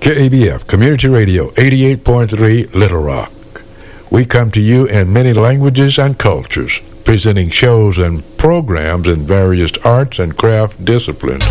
KABF, Community Radio, 88.3 Little Rock. We come to you in many languages and cultures, presenting shows and programs in various arts and craft disciplines.